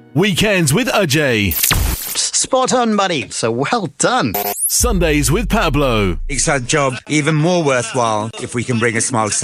Weekends with Ajay. Spot on, buddy. So well done. Sundays with Pablo. Makes our job even more worthwhile if we can bring a smile to